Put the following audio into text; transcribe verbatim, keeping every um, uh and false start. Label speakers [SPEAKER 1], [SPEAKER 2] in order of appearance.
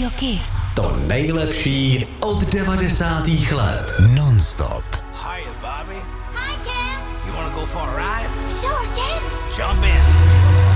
[SPEAKER 1] Radio Kiss.
[SPEAKER 2] To nejlepší od devadesátých let. Non-stop.
[SPEAKER 3] Hiya, Bobby.
[SPEAKER 1] Hi, Ken.
[SPEAKER 3] You wanna go for a ride?
[SPEAKER 1] Sure, Ken.
[SPEAKER 3] Jump in.